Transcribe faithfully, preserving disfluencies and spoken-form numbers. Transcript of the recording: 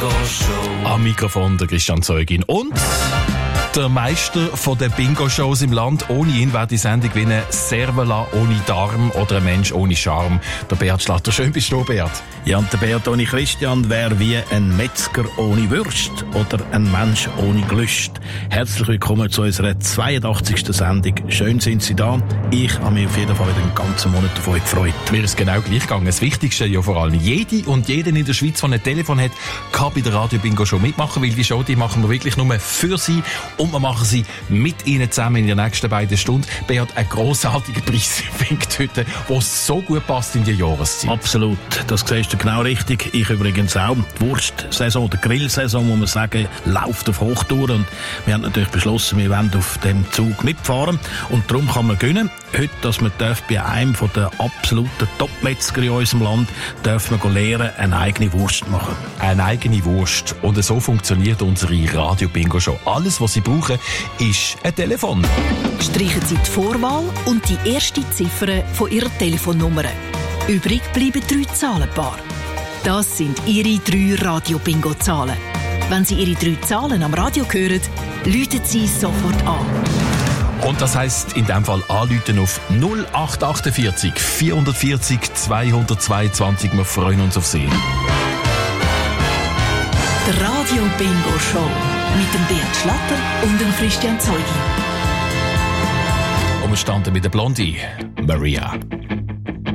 Bingo Show. Am Mikrofon der Christian Zeugin und der Meister von den Bingo-Shows im Land. Ohne ihn wäre die Sendung wie ein Servola ohne Darm oder ein Mensch ohne Charme. Der Beat Schlatter. Schön bist du, Beat. Ja, und der Beat ohne Christian wäre wie ein Metzger ohne Würst oder ein Mensch ohne Gelüst. Herzlich willkommen zu unserer zweiundachtzigsten Sendung. Schön sind Sie da. Ich habe mich auf jeden Fall den ganzen Monat davon gefreut. Mir ist genau gleich gegangen. Das Wichtigste ja vor allem. Jede und jeder in der Schweiz, der ein Telefon hat, kann bei der Radio Bingo Show mitmachen, weil die Show, die machen wir wirklich nur für Sie und wir machen sie mit Ihnen zusammen in den nächsten beiden Stunden. Beat, ein grossartiger Preis winkt heute, der so gut passt in die Jahreszeit. Absolut. Das siehst du genau richtig. Ich übrigens auch. Die Wurstsaison, die Grillsaison, muss man sagen, läuft auf Hochtouren. Und wir haben natürlich beschlossen, wir wollen auf dem Zug mitfahren. Und darum kann man gönnen. Heute, dass man bei einem der absoluten Top-Metzger in unserem Land dürfen wir lernen, eine eigene Wurst machen. Eine eigene Wurst. Und so funktioniert unsere Radio-Bingo-Show. Alles, was Sie brauchen, ist ein Telefon. Streichen Sie die Vorwahl und die erste Ziffer von Ihrer Telefonnummer. Übrig bleiben drei Zahlenpaare. Das sind Ihre drei Radio-Bingo-Zahlen. Wenn Sie Ihre drei Zahlen am Radio hören, läuten Sie sofort an. Und das heisst in dem Fall anrufen auf null acht achtundvierzig vierhundertvierzig zweihundertzweiundzwanzig. Wir freuen uns auf Sie. Der Radio Bingo Show mit dem Beat Schlatter und dem Christian Zeugin. Und wir standen mit der Blondie, Maria.